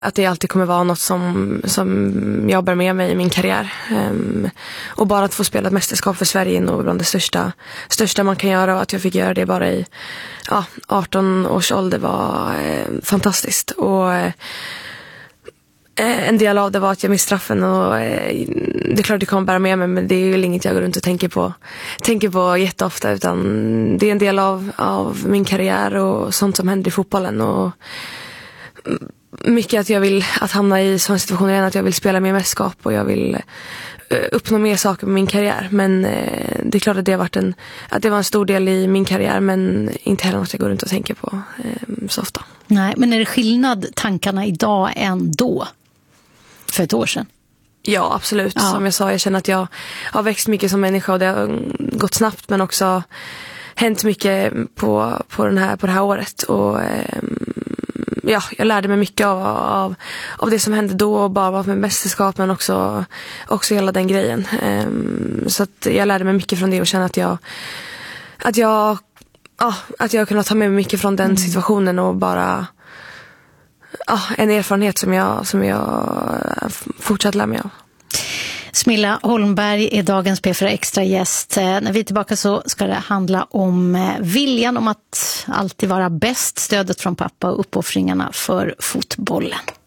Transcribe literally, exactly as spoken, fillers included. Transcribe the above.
att det alltid kommer vara något som, som jag bär med mig i min karriär. Um, och bara att få spela ett mästerskap för Sverige är nog bland det största, största man kan göra, och att jag fick göra det bara i ja, arton års ålder var eh, fantastiskt. Och eh, en del av det var att jag missade straffen, och eh, det är klart det kommer bära med mig, men det är ju inget jag går runt och tänker på, tänker på jätteofta, utan det är en del av, av min karriär och sånt som händer i fotbollen. Och mycket att jag vill att hamna i sån situation igen, att jag vill spela mer mästerskap och jag vill uppnå mer saker med min karriär. Men eh, det är klart att det har varit en, att det var en stor del i min karriär, men inte heller något jag går runt och tänker på eh, så ofta. Nej, men är det skillnad tankarna idag än då? För ett år sedan? Ja, absolut. Ja. Som jag sa, jag känner att jag har växt mycket som människa, och det har gått snabbt, men också hänt mycket på, på, den här, på det här året. Och eh, ja, jag lärde mig mycket av, av, av det som hände då, och bara med mästerskap, men också, också hela den grejen. Eh, så att jag lärde mig mycket från det, och känner att jag att jag, ja, att jag kunnat ta med mig mycket från den mm. situationen, och bara ja, en erfarenhet som jag, som jag fortsatt lär mig av. Smilla Holmberg är dagens P fyra Extra gäst. När vi är tillbaka så ska det handla om viljan om att alltid vara bäst, stödet från pappa och uppoffringarna för fotbollen.